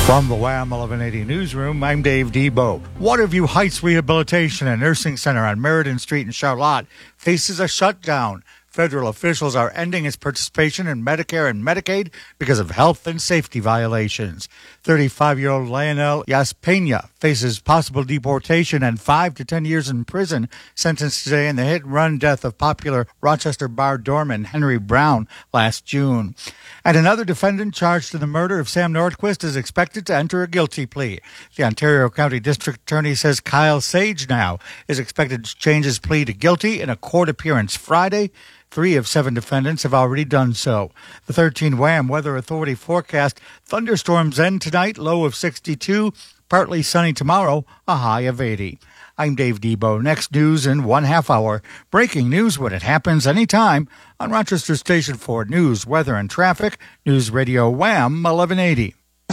From the Wham 1180 newsroom, I'm Dave Debo. Waterview Heights Rehabilitation and Nursing Center on Meriden Street in Charlotte faces a shutdown. Federal officials are ending its participation in Medicare and Medicaid because of health and safety violations. 35-year-old Lionel Yaspena faces possible deportation and 5 to 10 years in prison, sentenced today in the hit-and-run death of popular Rochester bar doorman Henry Brown last June. And another defendant charged in the murder of Sam Nordquist is expected to enter a guilty plea. The Ontario County District Attorney says Kyle Sage now is expected to change his plea to guilty in a court appearance Friday. 3 of 7 defendants have already done so. The 13 Wham Weather Authority forecast thunderstorms end tonight, low of 62, partly sunny tomorrow, a high of 80. I'm Dave Debo. Next news in 1/2 hour. Breaking news when it happens anytime on Rochester Station for news, weather, and traffic. News Radio Wham 1180.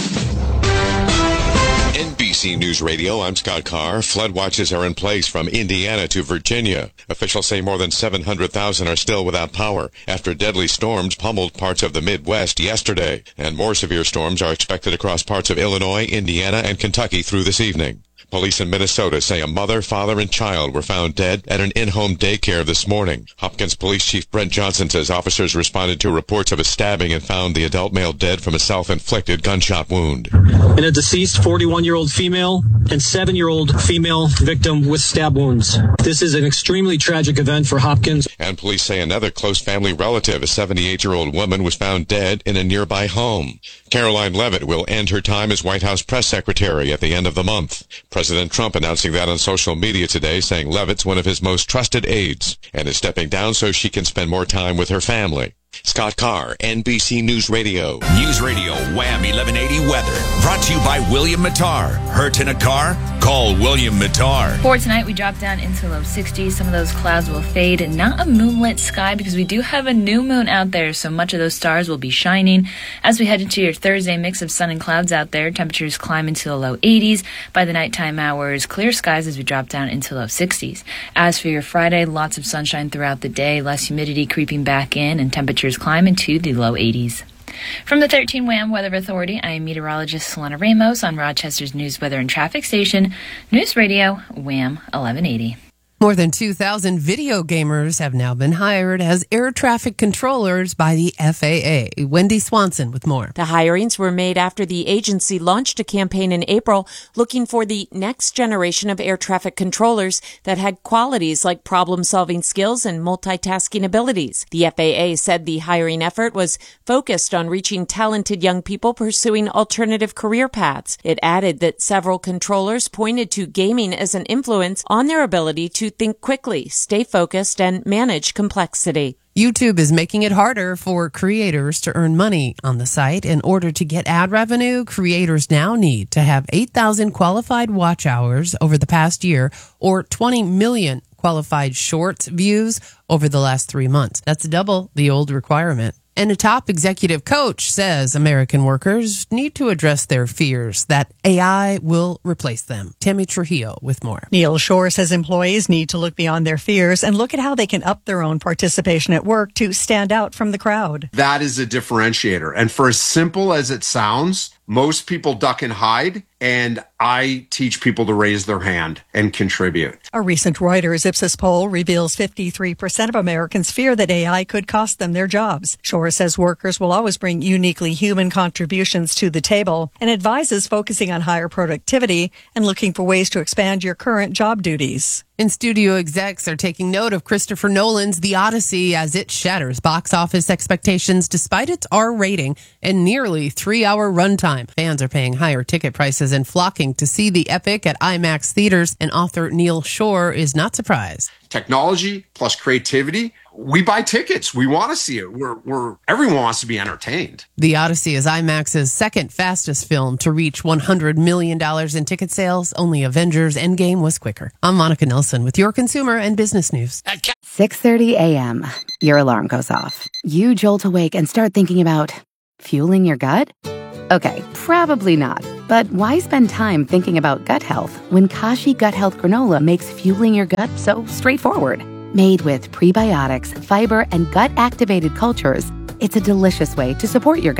NBC News Radio, I'm Scott Carr. Flood watches are in place from Indiana to Virginia. Officials say more than 700,000 are still without power after deadly storms pummeled parts of the Midwest yesterday. And more severe storms are expected across parts of Illinois, Indiana, and Kentucky through this evening. Police in Minnesota say a mother, father, and child were found dead at an in-home daycare this morning. Hopkins Police Chief Brent Johnson says officers responded to reports of a stabbing and found the adult male dead from a self-inflicted gunshot wound. And a deceased 41-year-old female and 7-year-old female victim with stab wounds. This is an extremely tragic event for Hopkins. And police say another close family relative, a 78-year-old woman, was found dead in a nearby home. Caroline Leavitt will end her time as White House press secretary at the end of the month. President Trump announcing that on social media today, saying Leavitt's one of his most trusted aides and is stepping down so she can spend more time with her family. Scott Carr, NBC News Radio. News Radio Wham 1180 weather. Brought to you by William Mattar. Hurt in a car? Call William Mattar. For tonight, we drop down into low 60s. Some of those clouds will fade. Not a moonlit sky because we do have a new moon out there, so much of those stars will be shining. As we head into your Thursday, mix of sun and clouds out there. Temperatures climb into the low 80s. By the nighttime hours, clear skies as we drop down into low 60s. As for your Friday, lots of sunshine throughout the day, less humidity creeping back in, and temperatures climb into the low 80s. From the 13 Wham Weather Authority, I am meteorologist Selena Ramos on Rochester's News, Weather, and Traffic Station, News Radio Wham 1180. More than 2,000 video gamers have now been hired as air traffic controllers by the FAA. Wendy Swanson with more. The hirings were made after the agency launched a campaign in April looking for the next generation of air traffic controllers that had qualities like problem-solving skills and multitasking abilities. The FAA said the hiring effort was focused on reaching talented young people pursuing alternative career paths. It added that several controllers pointed to gaming as an influence on their ability to think quickly, stay focused, and manage complexity. YouTube is making it harder for creators to earn money on the site. In order to get ad revenue, creators now need to have 8,000 qualified watch hours over the past year or 20 million qualified shorts views over the last 3 months. That's double the old requirement. And a top executive coach says American workers need to address their fears that AI will replace them. Tammy Trujillo with more. Neil Shore says employees need to look beyond their fears and look at how they can up their own participation at work to stand out from the crowd. That is a differentiator. And for as simple as it sounds, most people duck and hide, and I teach people to raise their hand and contribute. A recent Reuters Ipsos poll reveals 53% of Americans fear that AI could cost them their jobs. Shore says workers will always bring uniquely human contributions to the table and advises focusing on higher productivity and looking for ways to expand your current job duties. And studio execs are taking note of Christopher Nolan's The Odyssey as it shatters box office expectations despite its R rating and nearly 3-hour runtime. Fans are paying higher ticket prices and flocking to see the epic at IMAX theaters, and author Neil Shore is not surprised. Technology plus creativity. We buy tickets. We want to see it. Everyone wants to be entertained. The Odyssey is IMAX's second fastest film to reach $100 million in ticket sales. Only Avengers Endgame was quicker. I'm Monica Nelson with your consumer and business news. 6:30 a.m. Your alarm goes off. You jolt awake and start thinking about fueling your gut? Okay, probably not. But why spend time thinking about gut health when Kashi Gut Health Granola makes fueling your gut so straightforward? Made with prebiotics, fiber, and gut-activated cultures, it's a delicious way to support your gut.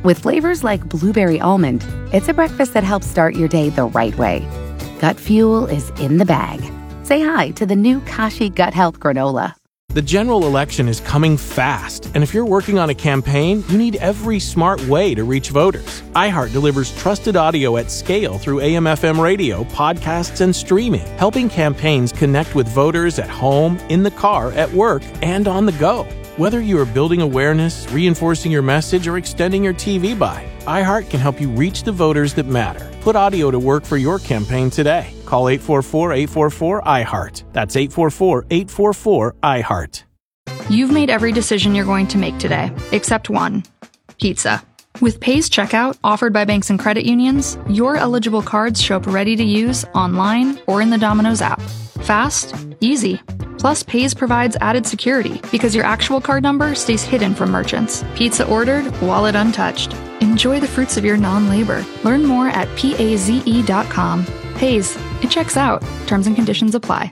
With flavors like blueberry almond, it's a breakfast that helps start your day the right way. Gut Fuel is in the bag. Say hi to the new Kashi Gut Health Granola. The general election is coming fast, and if you're working on a campaign, you need every smart way to reach voters. iHeart delivers trusted audio at scale through AM/FM radio, podcasts, and streaming, helping campaigns connect with voters at home, in the car, at work, and on the go. Whether you are building awareness, reinforcing your message, or extending your TV buy, iHeart can help you reach the voters that matter. Put audio to work for your campaign today. Call 844-844-iHeart. That's 844-844-iHeart. You've made every decision you're going to make today, except one: pizza. With Paze Checkout, offered by banks and credit unions, your eligible cards show up ready to use online or in the Domino's app. Fast, easy. Plus, Paze provides added security because your actual card number stays hidden from merchants. Pizza ordered, wallet untouched. Enjoy the fruits of your non-labor. Learn more at paze.com. Paze, it checks out. Terms and conditions apply.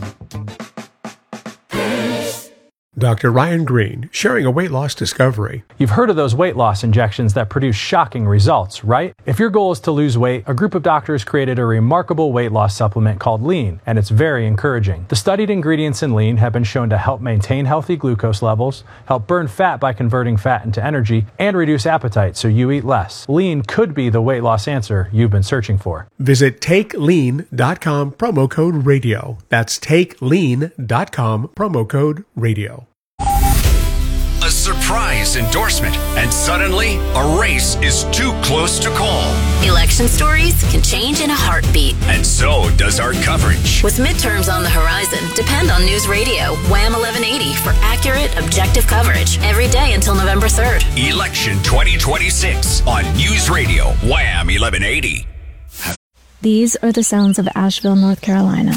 Dr. Ryan Green, sharing a weight loss discovery. You've heard of those weight loss injections that produce shocking results, right? If your goal is to lose weight, a group of doctors created a remarkable weight loss supplement called Lean, and it's very encouraging. The studied ingredients in Lean have been shown to help maintain healthy glucose levels, help burn fat by converting fat into energy, and reduce appetite so you eat less. Lean could be the weight loss answer you've been searching for. Visit TakeLean.com, promo code radio. That's TakeLean.com, promo code radio. A surprise endorsement, and suddenly a race is too close to call. Election stories can change in a heartbeat. And so does our coverage. With midterms on the horizon, depend on News Radio Wham 1180 for accurate, objective coverage every day until November 3rd. Election 2026 on News Radio Wham 1180. These are the sounds of Asheville, North Carolina.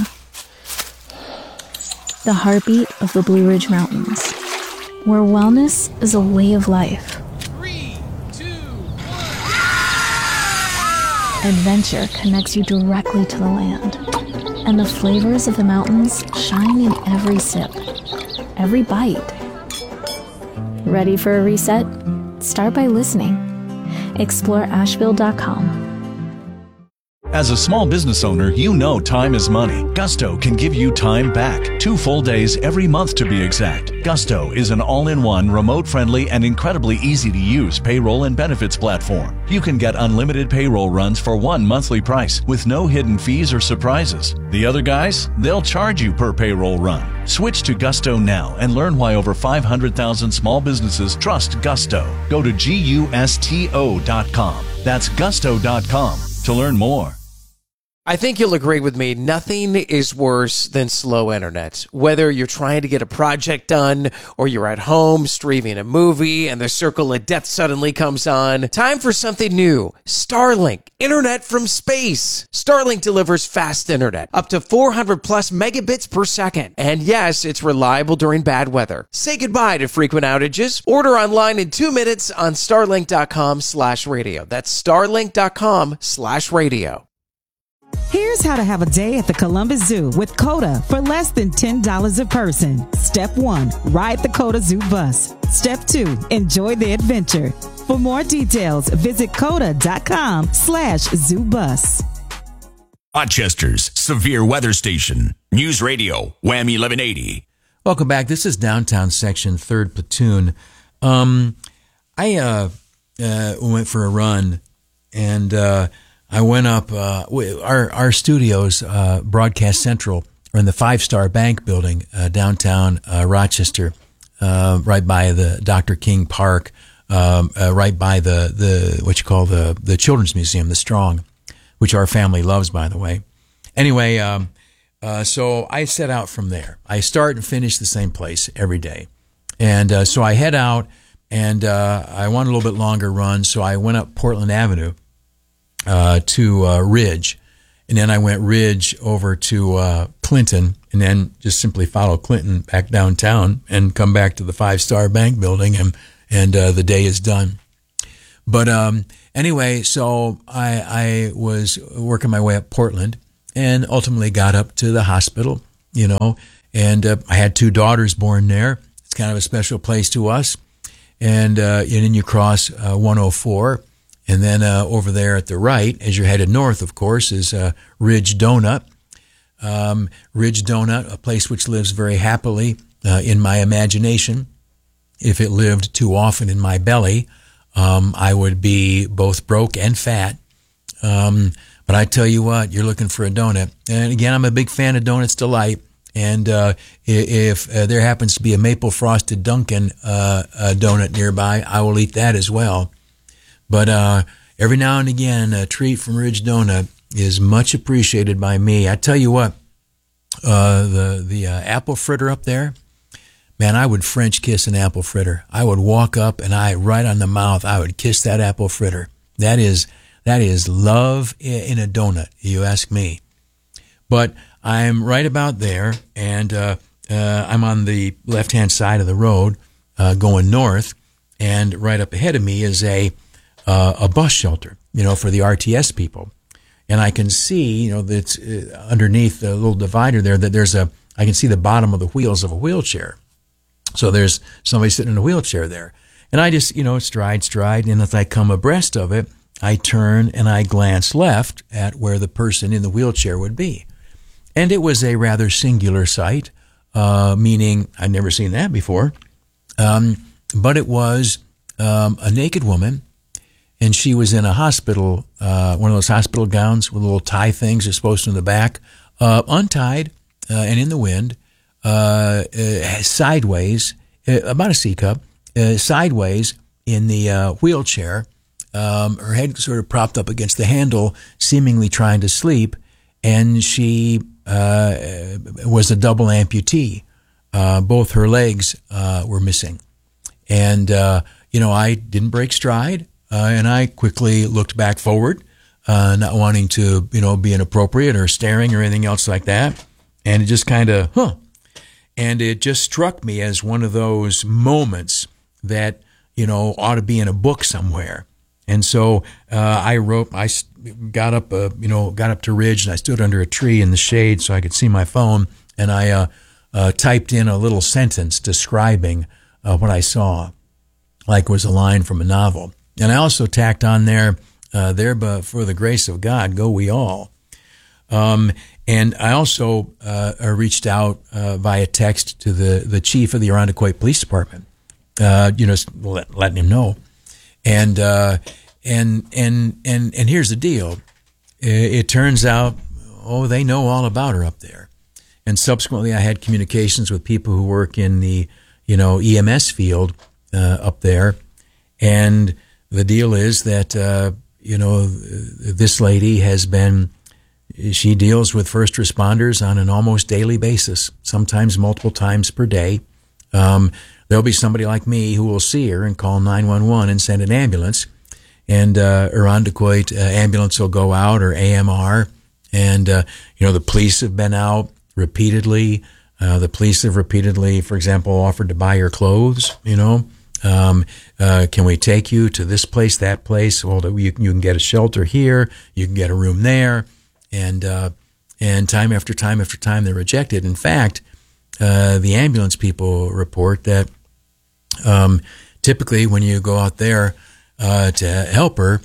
The heartbeat of the Blue Ridge Mountains, where wellness is a way of life. 3, 2, 1. Adventure connects you directly to the land, and the flavors of the mountains shine in every sip, every bite. Ready for a reset? Start by listening. Explore Asheville.com. As a small business owner, you know time is money. Gusto can give you time back. 2 full days every month to be exact. Gusto is an all-in-one, remote-friendly, and incredibly easy-to-use payroll and benefits platform. You can get unlimited payroll runs for one monthly price with no hidden fees or surprises. The other guys, they'll charge you per payroll run. Switch to Gusto now and learn why over 500,000 small businesses trust Gusto. Go to GUSTO.com. That's Gusto.com to learn more. I think you'll agree with me, nothing is worse than slow internet. Whether you're trying to get a project done or you're at home streaming a movie and the circle of death suddenly comes on, time for something new. Starlink, internet from space. Starlink delivers fast internet, up to 400 plus megabits per second. And yes, it's reliable during bad weather. Say goodbye to frequent outages. Order online in 2 minutes on starlink.com/radio. That's starlink.com/radio. Here's how to have a day at the Columbus Zoo with COTA for less than $10 a person. Step 1, ride the COTA Zoo bus. Step 2, enjoy the adventure. For more details, visit COTA.com/zoobus. Rochester's Severe Weather Station. News Radio Wham 1180. Welcome back. This is Downtown Section, 3rd Platoon. I went for a run, and I went up, our studios, Broadcast Central, are in the 5-Star Bank building, downtown Rochester, right by the Dr. King Park, right by the Children's Museum, the Strong, which our family loves, by the way. Anyway, so I set out from there. I start and finish the same place every day. And so I head out, and I want a little bit longer run, so I went up Portland Avenue to Ridge, and then I went Ridge over to Clinton, and then just simply follow Clinton back downtown and come back to the 5-Star Bank building, and the day is done. But anyway, so I was working my way up Portland, and ultimately got up to the hospital, and I had 2 daughters born there. It's kind of a special place to us. and then you cross 104, and then over there at the right, as you're headed north, of course, is Ridge Donut. Ridge Donut, a place which lives very happily in my imagination. If it lived too often in my belly, I would be both broke and fat. But I tell you what, you're looking for a donut. And again, I'm a big fan of Donuts Delight. And if there happens to be a maple frosted Dunkin' donut nearby, I will eat that as well. But every now and again, a treat from Ridge Donut is much appreciated by me. I tell you what, the apple fritter up there, man, I would French kiss an apple fritter. I would walk up and right on the mouth, I would kiss that apple fritter. That is love in a donut, you ask me. But I'm right about there, and I'm on the left-hand side of the road going north, and right up ahead of me is a bus shelter, for the RTS people. And I can see, that's underneath the little divider there, that I can see the bottom of the wheels of a wheelchair. So there's somebody sitting in a wheelchair there. And I just, stride, and as I come abreast of it, I turn and I glance left at where the person in the wheelchair would be. And it was a rather singular sight, meaning I'd never seen that before. But it was a naked woman, and she was in a hospital, one of those hospital gowns with little tie things that's supposed to in the back, untied and in the wind, sideways, about a C cup, sideways in the wheelchair, her head sort of propped up against the handle, seemingly trying to sleep, and she was a double amputee. Both her legs were missing. And, I didn't break stride, and I quickly looked back forward, not wanting to, be inappropriate or staring or anything else like that. And it just kind of, And it just struck me as one of those moments that, ought to be in a book somewhere. And so I got up to Ridge, and I stood under a tree in the shade so I could see my phone, and I typed in a little sentence describing what I saw, like it was a line from a novel. And I also tacked on there, but for the grace of God, go we all. And I also reached out via text to the chief of the Irondequoit Police Department, letting him know. And here's the deal. It turns out, they know all about her up there. And subsequently, I had communications with people who work in the, EMS field up there. And the deal is that, this lady she deals with first responders on an almost daily basis, sometimes multiple times per day. There'll be somebody like me who will see her and call 911 and send an ambulance. And Irondequoit ambulance will go out, or AMR. And, the police have been out repeatedly. The police have repeatedly, for example, offered to buy her clothes, can we take you to this place, that place? Well, you can get a shelter here. You can get a room there. And time after time after time, they're rejected. In fact, the ambulance people report that typically when you go out there to help her,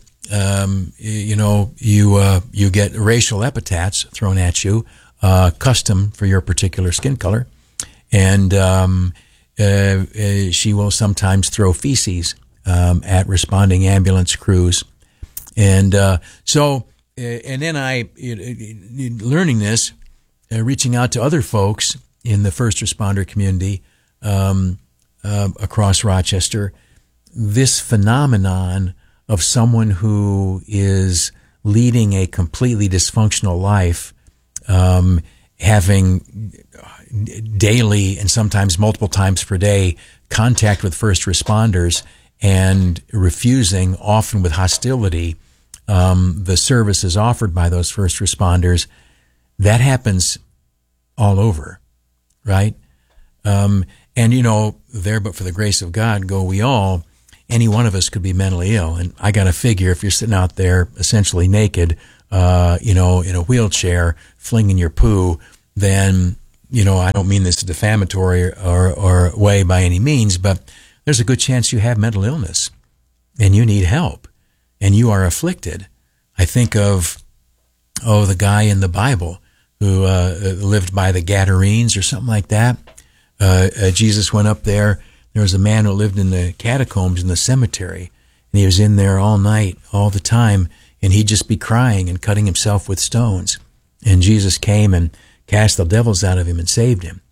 you get racial epithets thrown at you, custom for your particular skin color, and she will sometimes throw feces at responding ambulance crews, and so. And then learning this, reaching out to other folks in the first responder community across Rochester, this phenomenon of someone who is leading a completely dysfunctional life, having daily and sometimes multiple times per day contact with first responders and refusing, often with hostility, the services offered by those first responders, that happens all over, right? And there, but for the grace of God, go we all. Any one of us could be mentally ill. And I got to figure if you're sitting out there essentially naked, in a wheelchair, flinging your poo, then, I don't mean this defamatory or way by any means, but there's a good chance you have mental illness and you need help and you are afflicted. I think of, the guy in the Bible who lived by the Gadarenes or something like that. Jesus went up there. There was a man who lived in the catacombs in the cemetery, and he was in there all night, all the time, and he'd just be crying and cutting himself with stones. And Jesus came and cast the devils out of him and saved him.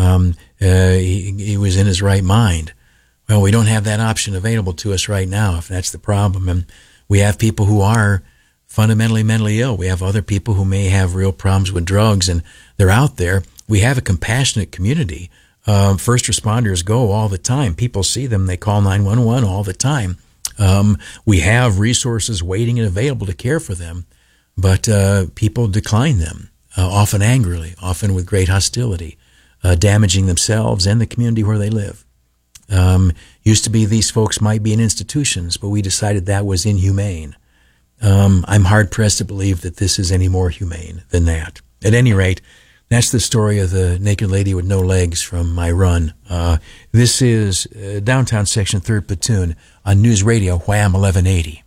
He was in his right mind. Well, we don't have that option available to us right now, if that's the problem. And we have people who are fundamentally mentally ill. We have other people who may have real problems with drugs, and they're out there. We have a compassionate community. First responders go all the time. People see them. They call 911 all the time. We have resources waiting and available to care for them, but people decline them, often angrily, often with great hostility, damaging themselves and the community where they live. Used to be these folks might be in institutions, but we decided that was inhumane. I'm hard-pressed to believe that this is any more humane than that. At any rate, that's the story of the naked lady with no legs from my run. This is Downtown Section 3rd Platoon on News Radio Wham 1180.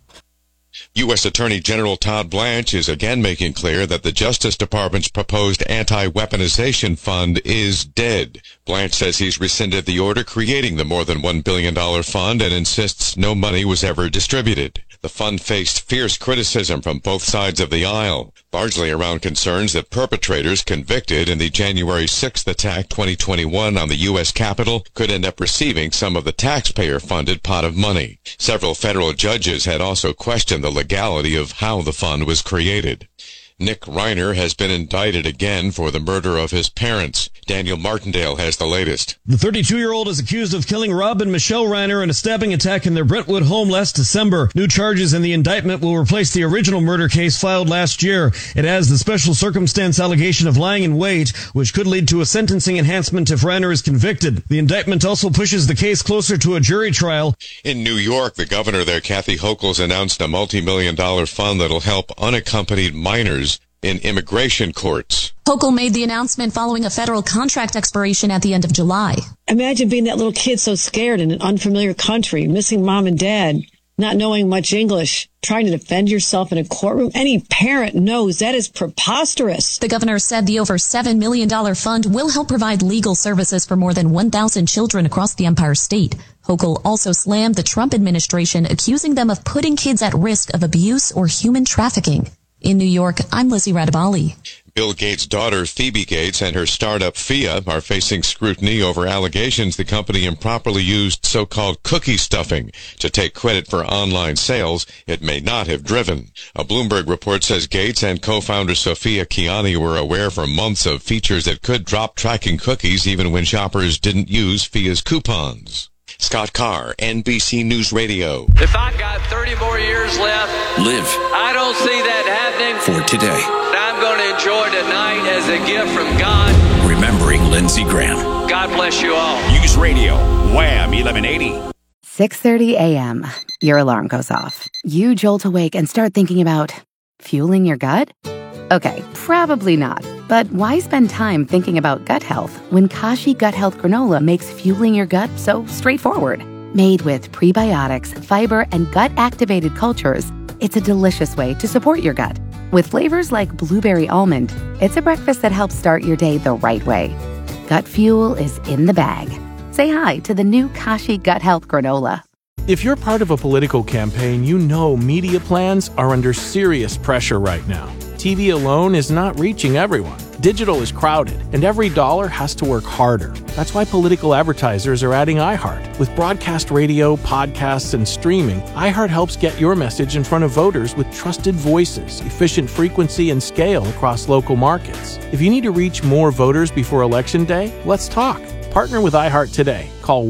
U.S. Attorney General Todd Blanche is again making clear that the Justice Department's proposed anti-weaponization fund is dead. Blanche says he's rescinded the order creating the more than $1 billion fund and insists no money was ever distributed. The fund faced fierce criticism from both sides of the aisle, largely around concerns that perpetrators convicted in the January 6th attack 2021 on the U.S. Capitol could end up receiving some of the taxpayer-funded pot of money. Several federal judges had also questioned the legality of how the fund was created. Nick Reiner has been indicted again for the murder of his parents. Daniel Martindale has the latest. The 32-year-old is accused of killing Rob and Michelle Reiner in a stabbing attack in their Brentwood home last December. New charges in the indictment will replace the original murder case filed last year. It has the special circumstance allegation of lying in wait, which could lead to a sentencing enhancement if Reiner is convicted. The indictment also pushes the case closer to a jury trial. In New York, the governor there, Kathy Hochul, announced a multi-million-dollar fund that'll help unaccompanied minors in immigration courts. Hochul made the announcement following a federal contract expiration at the end of July. Imagine being that little kid so scared in an unfamiliar country, missing mom and dad, not knowing much English, trying to defend yourself in a courtroom. Any parent knows that is preposterous. The governor said the over $7 million fund will help provide legal services for more than 1,000 children across the Empire State. Hochul also slammed the Trump administration, accusing them of putting kids at risk of abuse or human trafficking. In New York, I'm Lizzie Radabali. Bill Gates' daughter, Phoebe Gates, and her startup, Fia, are facing scrutiny over allegations the company improperly used so-called cookie stuffing to take credit for online sales it may not have driven. A Bloomberg report says Gates and co-founder Sophia Kiani were aware for months of features that could drop tracking cookies even when shoppers didn't use Fia's coupons. Scott Carr, NBC News Radio. If I've got 30 more years left, live. I don't see that happening. For today. I'm going to enjoy tonight as a gift from God. Remembering Lindsey Graham. God bless you all. News Radio, Wham 1180. 6:30 a.m. Your alarm goes off. You jolt awake and start thinking about fueling your gut? Okay, probably not. But why spend time thinking about gut health when Kashi Gut Health Granola makes fueling your gut so straightforward? Made with prebiotics, fiber, and gut-activated cultures, it's a delicious way to support your gut. With flavors like blueberry almond, it's a breakfast that helps start your day the right way. Gut fuel is in the bag. Say hi to the new Kashi Gut Health Granola. If you're part of a political campaign, you know media plans are under serious pressure right now. TV alone is not reaching everyone. Digital is crowded, and every dollar has to work harder. That's why political advertisers are adding iHeart. With broadcast radio, podcasts, and streaming, iHeart helps get your message in front of voters with trusted voices, efficient frequency, and scale across local markets. If you need to reach more voters before Election Day, let's talk. Partner with iHeart today. Call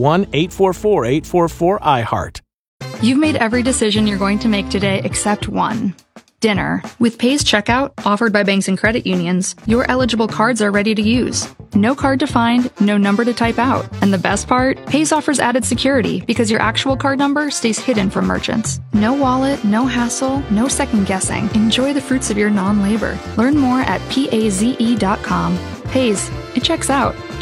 1-844-844-iHeart. You've made every decision you're going to make today except one. Dinner. With Pays Checkout, offered by banks and credit unions, your eligible cards are ready to use. No card to find, no number to type out. And the best part? Pays offers added security because your actual card number stays hidden from merchants. No wallet, no hassle, no second guessing. Enjoy the fruits of your non-labor. Learn more at PAZE.com. Pays. It checks out.